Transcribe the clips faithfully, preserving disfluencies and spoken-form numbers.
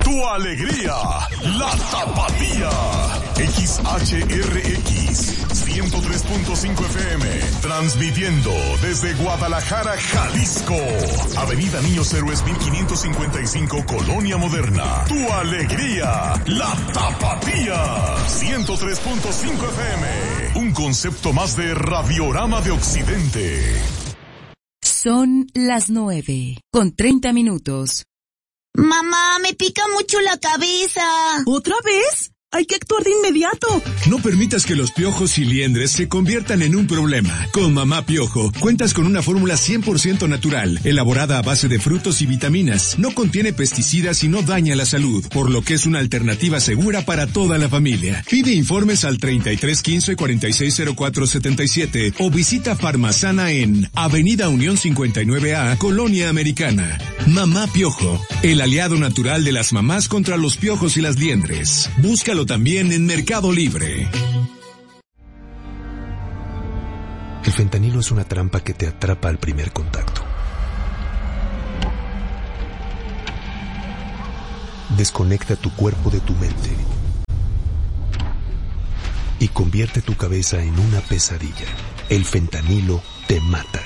tu alegría, la Tapatía. X H R X ciento tres punto cinco F M, transmitiendo desde Guadalajara, Jalisco. Avenida Niños Héroes mil quinientos cincuenta y cinco, Colonia Moderna. Tu alegría, la Tapatía. ciento tres punto cinco F M, un concepto más de Radiorama de Occidente. Son las nueve, con treinta minutos. Mamá, me pica mucho la cabeza. ¿Otra vez? Hay que actuar de inmediato. No permitas que los piojos y liendres se conviertan en un problema. Con Mamá Piojo, cuentas con una fórmula cien por ciento natural, elaborada a base de frutos y vitaminas. No contiene pesticidas y no daña la salud, por lo que es una alternativa segura para toda la familia. Pide informes al treinta y tres quince cuarenta y seis cero cuatro setenta y siete o visita Farmasana en Avenida Unión cincuenta y nueve A, Colonia Americana. Mamá Piojo, el aliado natural de las mamás contra los piojos y las liendres. Búscalo también en Mercado Libre. El fentanilo es una trampa que te atrapa al primer contacto. Desconecta tu cuerpo de tu mente y convierte tu cabeza en una pesadilla. El fentanilo te mata.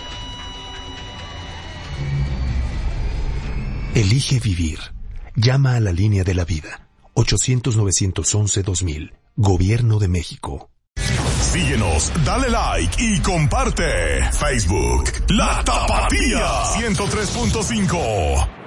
Elige vivir. Llama a la línea de la vida. ochocientos novecientos once dos mil. Gobierno de México. Síguenos, dale like y comparte. Facebook, La Tapatía ciento tres punto cinco.